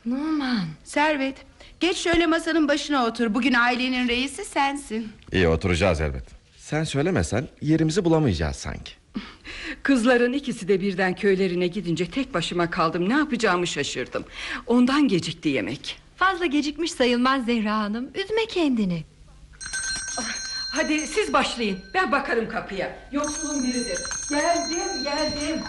Numan. Servet, geç şöyle masanın başına otur. Bugün ailenin reisi sensin. İyi, oturacağız elbet. Sen söylemesen yerimizi bulamayacağız sanki. Kızların ikisi de birden köylerine gidince tek başıma kaldım. Ne yapacağımı şaşırdım. Ondan gecikti yemek. Fazla gecikmiş sayılmaz Zehra Hanım. Üzme kendini. Hadi siz başlayın. Ben bakarım kapıya. Yoksulun biridir. Geldim.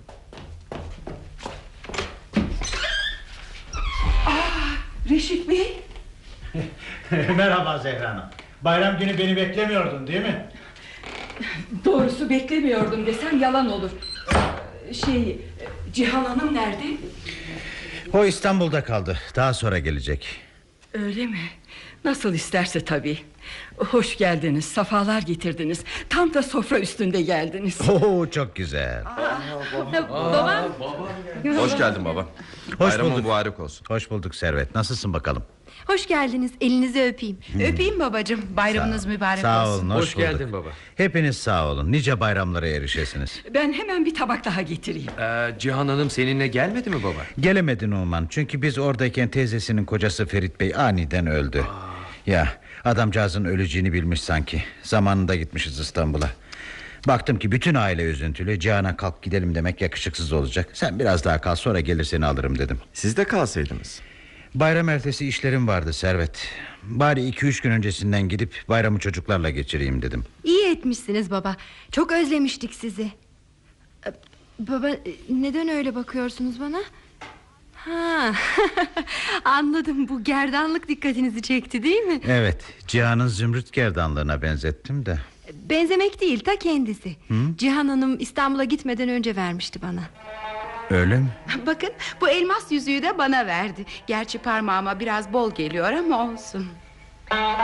Reşit Bey. Merhaba Zehra Hanım. Bayram günü beni beklemiyordun değil mi? Doğrusu beklemiyordum desem yalan olur. Cihan Hanım nerede? O İstanbul'da kaldı. Daha sonra gelecek. Öyle mi? Nasıl isterse tabii. Hoş geldiniz, safalar getirdiniz. Tam da sofra üstünde geldiniz. Oo, çok güzel. Baba. Hoş geldin baba. Hoş Bayramın bulduk. mübarek olsun. Hoş bulduk Servet. Nasılsın bakalım? Hoş geldiniz. Elinizi öpeyim. Öpeyim babacığım. Bayramınız mübarek Sağ olsun. olun. Hoş geldin baba. Hepiniz sağ olun. Nice bayramlara erişesiniz. Ben hemen bir tabak daha getireyim. Cihan Hanım seninle gelmedi mi baba? Gelemedi Numan. Çünkü biz oradayken teyzesinin kocası Ferit Bey aniden öldü. Ya adamcağızın öleceğini bilmiş sanki. Zamanında gitmişiz İstanbul'a. Baktım ki bütün aile üzüntülü. Cihan'a kalk gidelim demek yakışıksız olacak. Sen biraz daha kal, sonra gelir seni alırım dedim. Siz de kalsaydınız. Bayram ertesi işlerim vardı Servet. Bari 2-3 gün öncesinden gidip bayramı çocuklarla geçireyim dedim. İyi etmişsiniz baba. Çok özlemiştik sizi. Baba, neden öyle bakıyorsunuz bana? Ha. Anladım, bu gerdanlık dikkatinizi çekti değil mi? Evet, Cihan'ın zümrüt gerdanlığına benzettim de. Benzemek değil, ta kendisi. Cihan Hanım İstanbul'a gitmeden önce vermişti bana. Öyle mi? Bakın, bu elmas yüzüğü de bana verdi. Gerçi parmağıma biraz bol geliyor ama olsun.